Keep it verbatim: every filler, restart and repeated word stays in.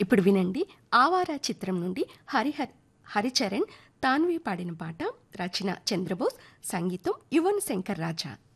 ఇప్పుడు వినండి ఆవారా చిత్రం నుండి హరిహర్ హరిచరణ్ తాన్వి పాడిన పాట. రచన చంద్రబోస్, సంగీతం యువన్ శంకర్ రాజా.